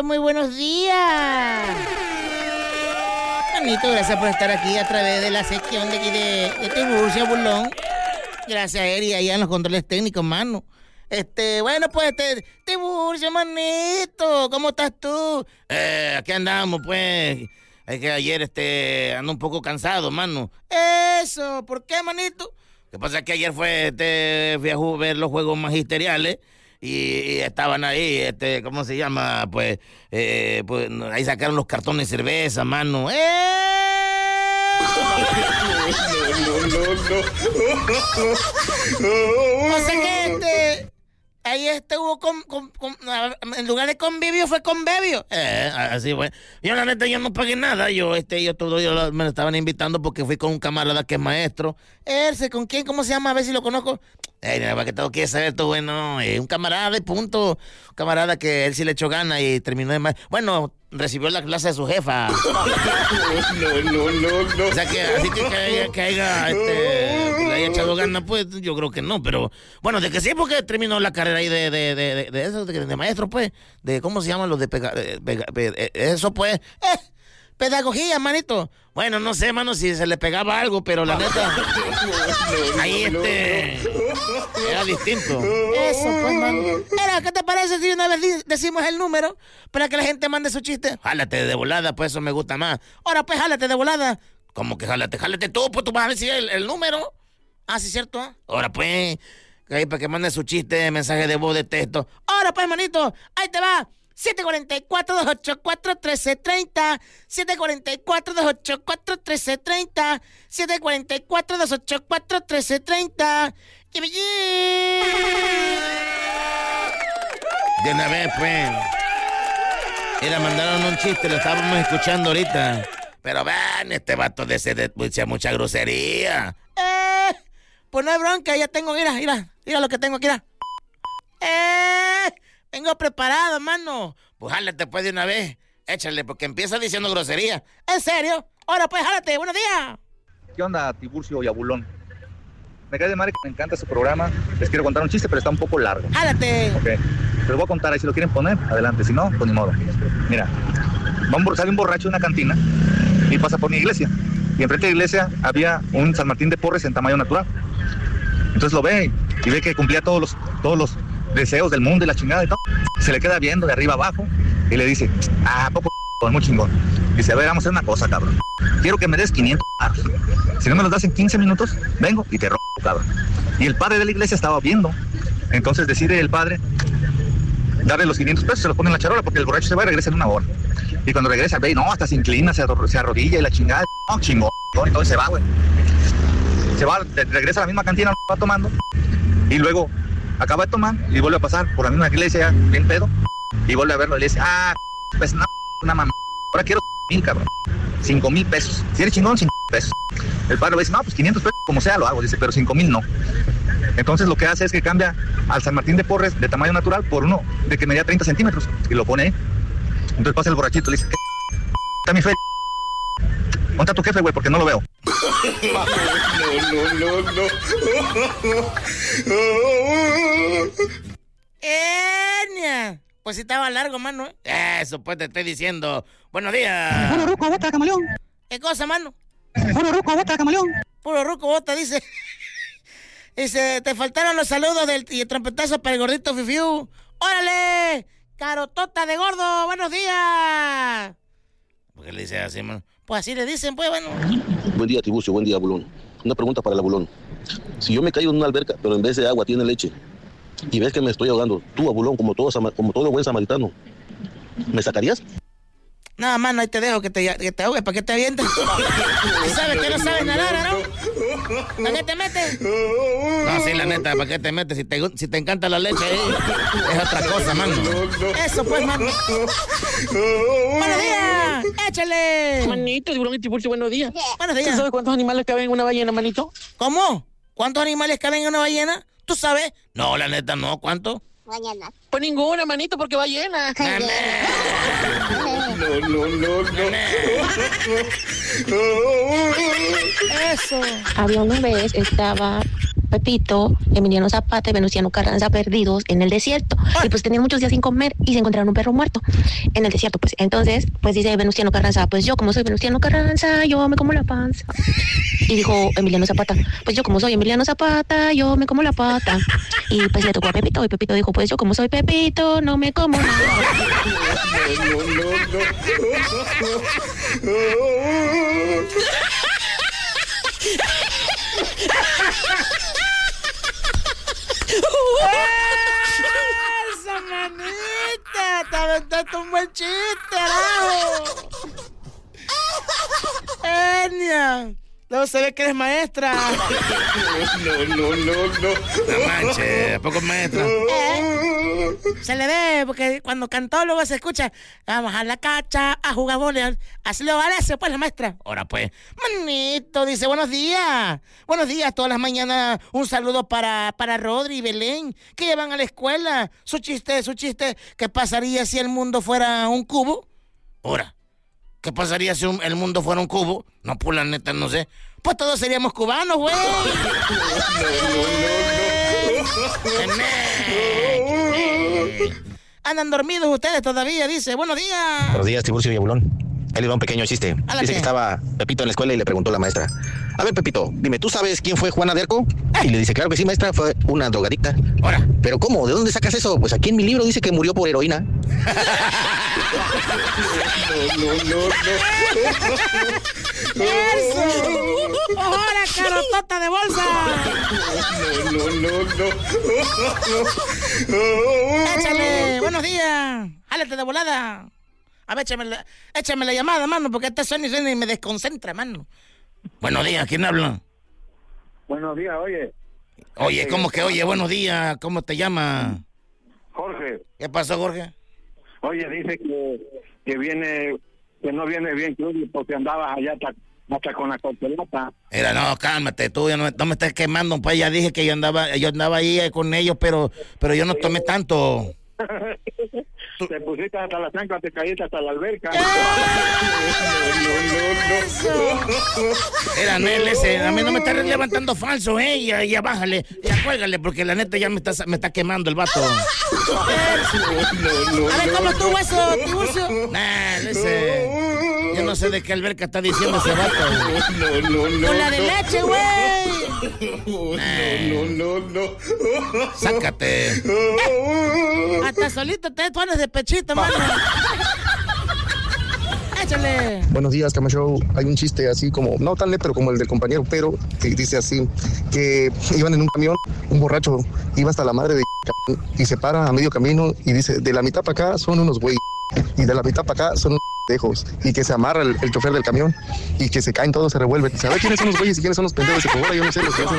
manito, muy buenos días. Manito, gracias por estar aquí a través de la sección de aquí de Tiburcio, Bulón. Gracias a él y allá en los controles técnicos, mano. Bueno, pues, Tiburcio, manito, ¿cómo estás tú? Aquí andamos, pues. Es que ayer, ando un poco cansado, mano. Eso, ¿por qué, manito? Lo que pasa es que ayer fui a ver los juegos magisteriales y estaban ahí, ¿cómo se llama? Pues ahí sacaron los cartones de cerveza, mano. No. O sea que ahí hubo en lugar de convivio fue convivio. Así fue. Yo la neta yo no pagué nada. Yo me lo estaban invitando porque fui con un camarada que es maestro. ¿Con quién? ¿Cómo se llama? A ver si lo conozco. Para que todo quiere saber tú, bueno, un camarada y punto. Un camarada que él sí le echó ganas y terminó de maestro. Bueno, recibió la clase de su jefa. No. O sea que así que haya le haya echado ganas, pues yo creo que no, pero bueno, de que sí, porque terminó la carrera ahí de eso, de maestro, pues, de cómo se llaman los eso, pues, pedagogía, manito. Bueno, no sé, mano, si se le pegaba algo, pero la neta, ahí era distinto. Eso, pues, mano. ¿Qué te parece si una vez decimos el número para que la gente mande su chiste? Jálate de volada, pues eso me gusta más. Ahora, pues, jálate de volada. ¿Cómo que jálate? Jálate tú, pues tú vas a decir el número. Ah, sí, ¿cierto? Ahora, pues, ahí para que mande su chiste, mensaje de voz, de texto. Ahora, pues, manito, ahí te va. 744-284-1330, 744-284-1330, 744-284-1330. De una vez, pues. Mira, mandaron un chiste, lo estábamos escuchando ahorita. Pero ven, este vato dice mucha grosería. Pues no hay bronca, ya tengo, mira lo que tengo aquí, mira. Vengo preparado, mano. Pues jálate pues de una vez. Échale, porque empieza diciendo grosería. ¿En serio? Ahora pues jálate, buenos días. ¿Qué onda, Tiburcio y Abulón? Me cae de madre que me encanta su programa. Les quiero contar un chiste, pero está un poco largo. Jálate. Ok, les voy a contar ahí, si lo quieren poner, adelante. Si no, pues ni modo. Mira, sale un borracho de una cantina y pasa por mi iglesia. Y enfrente de la iglesia había un San Martín de Porres en tamaño natural. Entonces lo ve y ve que cumplía todos los deseos del mundo y la chingada y todo. Se le queda viendo de arriba abajo y le dice, poco muy chingón. Dice, a ver, vamos a hacer una cosa, cabrón. Quiero que me des 500 baros. Si no me los das en 15 minutos, vengo y te robo, cabrón. Y el padre de la iglesia estaba viendo. Entonces decide el padre darle los 500 pesos, se los pone en la charola porque el borracho se va y regresa en una hora. Y cuando regresa, ve, no, hasta se inclina, se arrodilla y la chingada, no, chingón, y todo, y se va, güey. Se va, regresa a la misma cantina, va tomando, y luego acaba de tomar y vuelve a pasar por la misma iglesia, bien pedo, y vuelve a verlo y le dice, pues una mamá, ahora quiero 5,000, cabrón, 5,000 pesos. Si eres chingón, 5,000 pesos. El padre le dice, no, pues 500 pesos, como sea lo hago, dice, pero 5,000 no. Entonces lo que hace es que cambia al San Martín de Porres de tamaño natural por uno de que medía 30 centímetros y lo pone ahí. Entonces pasa el borrachito y le dice, ¿qué está mi fe? ¿Dónde está tu jefe, güey? Porque no lo veo. No. Pues sí estaba largo, mano. Eso, pues te estoy diciendo. Buenos días. Puro ruco, bota, camaleón. ¿Qué cosa, mano? Puro ruco, bota, camaleón. Puro ruco, bota, dice. Dice, te faltaron los saludos y el trompetazo para el gordito Fifiu. ¡Órale! ¡Carotota de gordo! ¡Buenos días! ¿Por qué le dice así, mano? Pues así le dicen, pues, bueno. Buen día, Tiburcio, buen día, Abulón. Una pregunta para el Abulón. Si yo me caigo en una alberca, pero en vez de agua tiene leche, y ves que me estoy ahogando, tú, Abulón, como todo buen samaritano, ¿me sacarías? No, mano, ahí te dejo que te ahogues, ¿para qué te avientas? ¿Sí sabes que no sabes nadar, no? ¿Para qué te metes? No, sí, la neta, ¿para qué te metes? Si te encanta la leche, es otra cosa, mano. Eso, pues, mano. ¡Buenos días! ¡Échale! Manito, Tiburón y Tiburcio, buenos días. Buenos días. ¿Tú sabes cuántos animales caben en una ballena, manito? ¿Cómo? ¿Cuántos animales caben en una ballena? ¿Tú sabes? No, la neta, no. ¿Cuánto? Mañana. Pues ninguna, manito, porque ballena. No. Eso. Había una vez, estaba Pepito, Emiliano Zapata y Venustiano Carranza perdidos en el desierto. Y pues tenían muchos días sin comer y se encontraron un perro muerto en el desierto, pues. Entonces, pues dice Venustiano Carranza, pues yo como soy Venustiano Carranza, yo me como la panza. Y dijo Emiliano Zapata, pues yo como soy Emiliano Zapata, yo me como la pata. Y pues le tocó a Pepito y Pepito dijo, pues yo como soy Pepito, no me como nada. ¡Esa manita! ¡Te aventaste un buen chiste, arajo! ¡Enia! Luego se ve que eres maestra. No manches, ¿a poco es maestra? Se le ve, porque cuando cantó luego se escucha, vamos a la cacha a jugar voleibol. Así lo vale, pues la maestra. Ahora pues, manito, dice, buenos días. Buenos días, todas las mañanas un saludo para Rodri y Belén, que llevan a la escuela. Su chiste, ¿qué pasaría si el mundo fuera un cubo? Ahora, ¿qué pasaría si el mundo fuera un cubo? No, pues la neta, no sé. Pues todos seríamos cubanos, güey. Andan dormidos ustedes todavía, dice. Buenos días. Buenos días, Tiburcio y Abulón. Ahí le va un pequeño chiste. Dice que estaba Pepito en la escuela y le preguntó a la maestra: a ver, Pepito, dime, ¿tú sabes quién fue Juana de Arco? Y le dice: claro que sí, maestra, fue una drogadicta. Ahora. ¿Pero cómo? ¿De dónde sacas eso? Pues aquí en mi libro dice que murió por heroína. ¡Eso! ¡Ahora, carotota de bolsa! ¡Échale! ¡Buenos días! ¡Jálate de volada! A ver, échame la llamada, mano, porque esta suena y me desconcentra, mano. Buenos días, ¿quién habla? Buenos días, oye. Oye, ¿cómo que oye? Buenos días, ¿cómo te llamas? Jorge. ¿Qué pasó, Jorge? Oye, dice que no viene bien, porque andabas allá hasta con la cortelata. Mira, no, cálmate, tú ya no me estés quemando, pues ya dije que yo andaba ahí con ellos, pero yo no tomé tanto. Te pusiste hasta la chancla, te caíste hasta la alberca. Era Nel ese, a mí no me está levantando falso, ya bájale, ya cuélgale, porque la neta ya me está quemando el vato. A ver, ¿cómo estuvo eso, Tiburcio? Nel ese, yo no sé de qué alberca está diciendo ese vato. Con la de leche, güey. No. Sácate. Hasta solito te pones de pechito, mano. Échale. Buenos días, Camacho. Hay un chiste así como, no tan pero como el del compañero, pero que dice así, que iban en un camión, un borracho iba hasta la madre de y se para a medio camino y dice, de la mitad para acá son unos güey y de la mitad para acá son unos pendejos, y que se amarra el chofer del camión y que se caen todos, se revuelven. ¿Sabe quiénes son los güeyes y quiénes son los pendejos? Ahora yo no sé lo que hacen.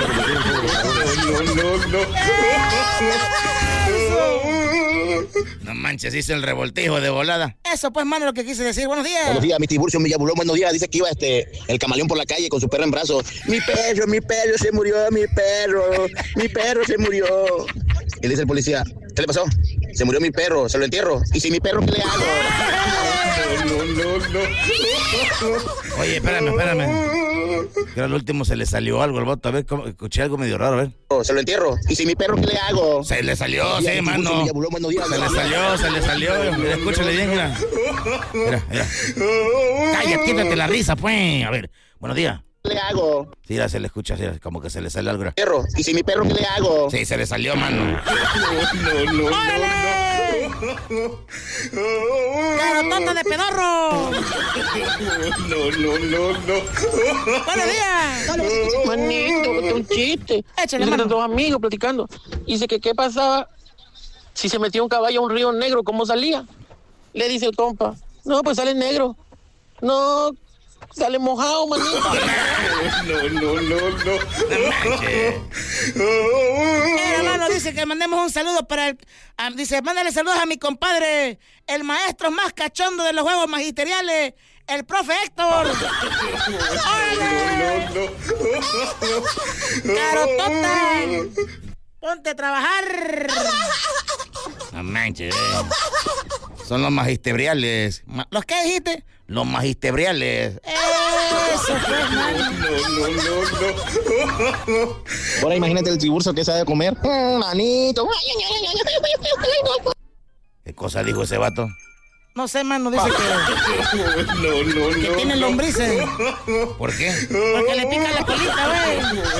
No manches, hice el revoltijo de volada. Eso pues, mano, lo que quise decir. Buenos días. Buenos días, mi Tiburcio, mi Abulón, buenos días. Dice que iba el camaleón por la calle con su perro en brazos. Mi perro se murió, mi perro se murió. Y le dice el policía: ¿qué le pasó? Se murió mi perro, se lo entierro. ¿Y si mi perro qué le hago? Oye, espérame. Creo al último se le salió algo al vato. A ver, escuché algo medio raro, a ver. Se lo entierro. ¿Y si mi perro qué le hago? Se le salió, sí, mano. Se le salió. Mira, escúchale bien, mira. Mira. Cállate, quítate la risa, pues. A ver, buenos días. ¿Qué le hago? Sí, se le escucha, sí, como que se le sale algo. Perro. ¿Y si mi perro qué le hago? Sí, se le salió, mano. ¡Carotota de pedorro! ¡Buenos días! Manito, un chiste. Échale, Dice mano. dos amigos platicando. Dice que qué pasaba si se metía un caballo a un río negro, ¿cómo salía? Le dice el compa: no, pues sale negro. No, sale mojado, manito. Hermano, dice que mandemos un saludo para dice, mándale saludos a mi compadre, el maestro más cachondo de los juegos magisteriales, el profe Héctor. ¡Carotota! ¡Ponte a trabajar! No manches, Son los magistebriales. ¿Los qué dijiste? Los magistebriales. ¡Eso! Eso fue, mano. No. Ahora imagínate el Tiburcio que sabe de comer. Manito. ¿Qué cosa dijo ese vato? No sé, mano, dice que tiene lombrices. ¿Por qué? Porque le pica la colita, güey.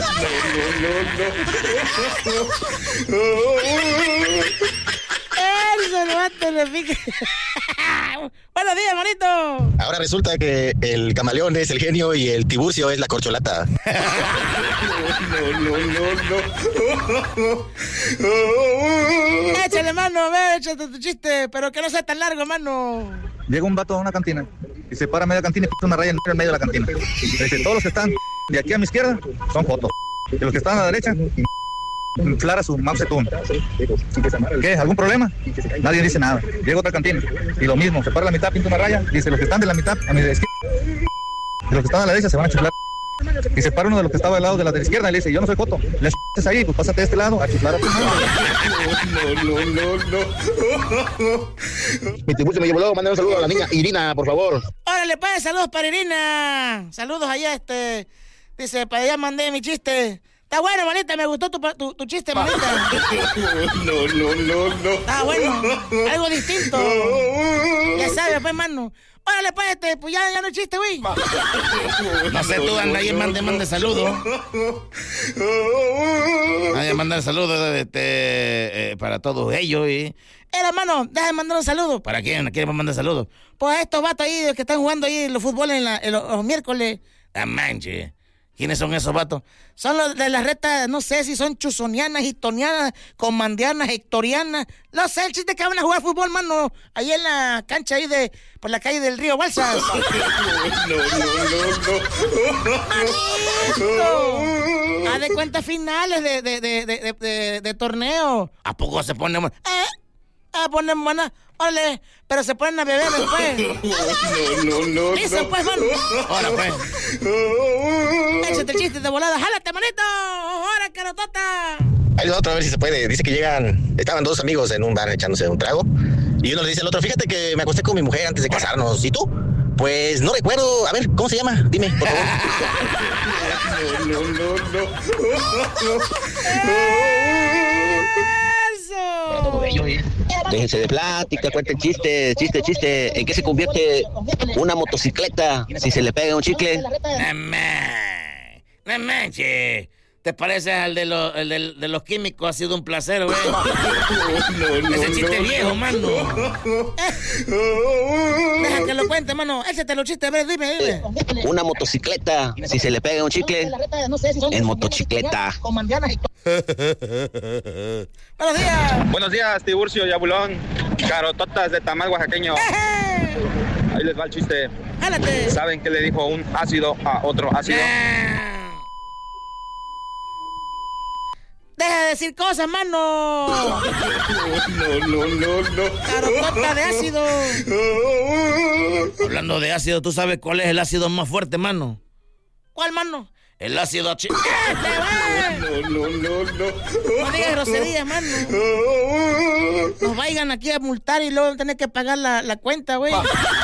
Eso, el vato le pica. Buenos días, manito. Ahora resulta que el camaleón es el genio y el Tiburcio es la corcholata. Échale, mano, ve, échate tu chiste, pero que no sea tan largo, mano. Llega un vato a una cantina y se para a media cantina y pinta una raya en medio de la cantina. Dice, todos los que están de aquí a mi izquierda son jotos. Y los que están a la derecha, Clara su Mao Zedong. ¿Qué? ¿Algún problema? Nadie dice nada. Llega a otra cantina y lo mismo, se para a la mitad, pinta una raya. Dice, los que están de la mitad a mi izquierda y los que están a la derecha se van a chiflar. Y se para uno de los que estaba al lado de la izquierda y le dice, yo no soy joto, le haces ahí, pues pásate de este lado a chiflar a tu madre. Mi Tiburcio me llevó luego, mándame un saludo a la niña Irina, por favor. Órale, pues, saludos para Irina. Saludos allá, dice, para allá mandé mi chiste. Está bueno, manita, me gustó tu chiste, manita. No. Está bueno, algo distinto. Ya sabes, pues, mano. Órale, pues, pues ya no es chiste, güey. No sé, tú anda ahí, mande saludos. Nadie manda saludos para todos ellos. Hermano, déjame mandar un saludo. ¿Para quién? ¿A quién me manda saludos? Pues a estos vatos ahí que están jugando ahí los fútbol en los miércoles. La manche. ¿Quiénes son esos vatos? Son los de las retas, no sé si son chusonianas, hitonianas, comandianas, hectorianas. No sé, el chiste que van a jugar fútbol, mano, ahí en la cancha ahí por la calle del Río Balsas. ¡Manito! Haz de cuenta finales de torneo. ¿A poco se ponen? Ponen buena. Órale, pero se ponen a beber después. No. Listo, pues, mano. Ahora, pues. Échate el chiste de volada. ¡Jálate, manito! ¡Ahora, carotota! Hay otra, a ver si se puede. Dice que estaban dos amigos en un bar echándose un trago. Y uno le dice al otro, fíjate que me acosté con mi mujer antes de casarnos. ¿Y tú? Pues no recuerdo. A ver, ¿cómo se llama? Dime, por favor. Déjense de plática, cuenten chiste. ¿En qué se convierte una motocicleta si se le pega un chicle? No manches. ¿Te pareces al de los químicos? Ha sido un placer, güey. Ese chiste es viejo, mano. Deja que lo cuente, mano. Échate los chistes, a ver, dime. Una motocicleta, si se le pega un chicle, en motocicleta. Buenos días. Buenos días, Tiburcio y Abulón. Carototas de tamal oaxaqueño. Ahí les va el chiste. Jálate. ¿Saben qué le dijo un ácido a otro ácido? Deja de decir cosas, mano. No. Carotota de ácido. Hablando de ácido, ¿tú sabes cuál es el ácido más fuerte, mano? ¿Cuál, mano? El ácido No. No digas groserías, mano. Nos vayan aquí a multar y luego tener que pagar la cuenta, güey.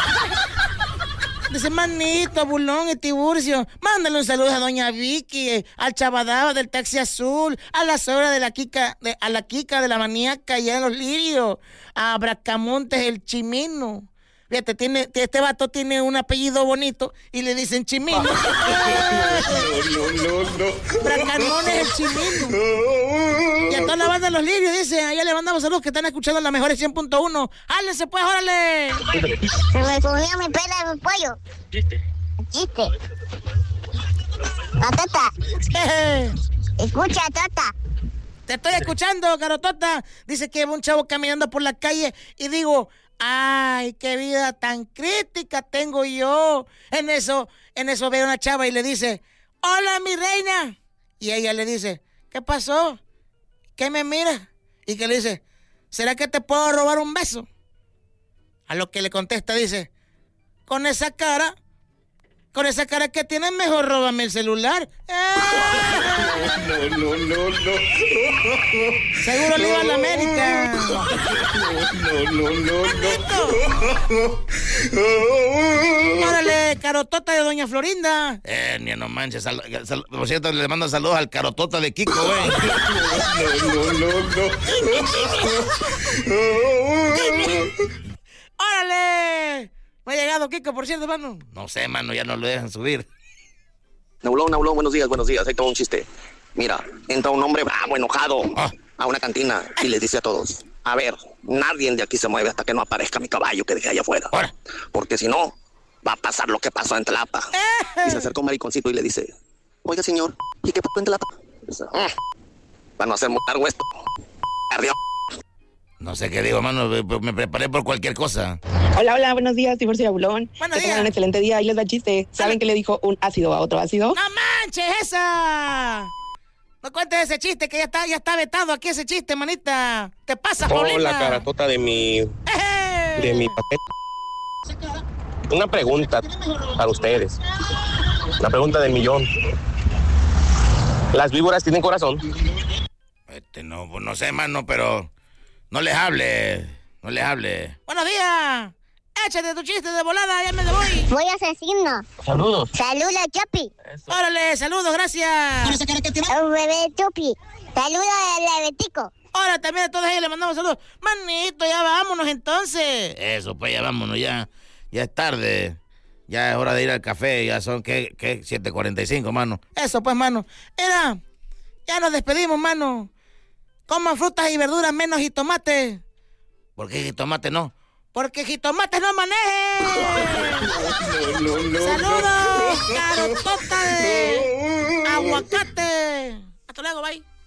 Dice, manito, Bulón y Tiburcio, mándale un saludo a doña Vicky, al Chabadaba del Taxi Azul, a la suegra de la Kika, a la Kika de la Maníaca allá en Los Lirios, a Bracamontes el Chimino. Fíjate, este vato tiene un apellido bonito y le dicen Chimino. No. Bracamontes el Chimino. Y a toda la banda de Los Lirios, dice, allá le mandamos saludos que están escuchando las mejores 100.1. ¡Hálense pues, órale! Se me subió mi pela de pollo. Chiste. La Tota. Escucha, Tota. Te estoy escuchando, Carotota. Dice que va un chavo caminando por la calle y digo, ¡ay, qué vida tan crítica tengo yo! En eso ve una chava y le dice, ¡hola, mi reina! Y ella le dice, ¿qué pasó? ¿Qué me mira? Y que le dice, ¿será que te puedo robar un beso? A lo que le contesta, dice, con esa cara, Con esa cara que tienes, mejor róbame el celular. No. Seguro le iba a la América. No. Órale, carotota de doña Florinda. Ni no manches. Por cierto, le mando saludos al carotota de Kiko, güey. No. ¡Órale! No ha llegado Kiko, por cierto, mano. No sé, mano, ya no lo dejan subir. Naulón, buenos días. Ahí tengo un chiste. Mira, entra un hombre bravo, enojado, a una cantina y les dice a todos: a ver, nadie de aquí se mueve hasta que no aparezca mi caballo que dejé allá afuera. Porque si no, va a pasar lo que pasó en Tlapa. Y se acerca un mariconcito y le dice: oiga, señor, ¿y qué pasó en Tlapa? Para no hacer muy largo esto. Ardió. No sé qué digo, mano, me preparé por cualquier cosa. Hola, buenos días, Tiburcio y Abulón. Buenos días. Que tengan un excelente día. Ahí les da el chiste. ¿Saben qué le dijo un ácido a otro ácido? ¡No manches, esa! No cuentes ese chiste, que ya está vetado aquí ese chiste, manita. ¿Te pasa, Paulina? Hola, carotota de mi paquete. Una pregunta para ustedes. La pregunta del millón. ¿Las víboras tienen corazón? No sé, mano, pero no les hable. ¡Buenos días! Échate tu chiste de volada, ya me voy. Voy a asesino. Saludos. Saluda, Chopi. Órale, saludos, gracias. Un bebé Chopi. Saluda al bebetico. Ahora también a todos ellos le mandamos saludos. Manito, ya vámonos entonces. Eso, pues ya vámonos, ya es tarde. Ya es hora de ir al café, ya son, ¿qué? 7:45, mano. Eso, pues, mano. Ya nos despedimos, mano. Coman frutas y verduras menos jitomate. ¿Por qué jitomate no? Porque jitomate no maneje. No. ¡Saludos, carotota de aguacate! Hasta luego, bye.